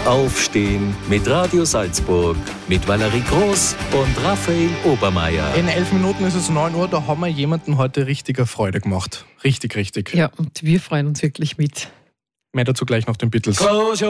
Aufstehen mit Radio Salzburg, mit Valerie Groß und Raphael Obermeier. In 11 Minuten ist es 9 Uhr, da haben wir jemanden heute richtiger Freude gemacht. Richtig. Ja, und wir freuen uns wirklich mit. Mehr dazu gleich nach den Beatles.